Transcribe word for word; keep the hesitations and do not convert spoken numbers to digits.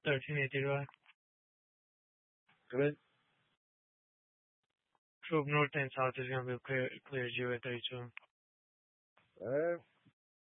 thirteen eighty to Good. Troop north and south is gonna be clear clear zero thirty two. Alright.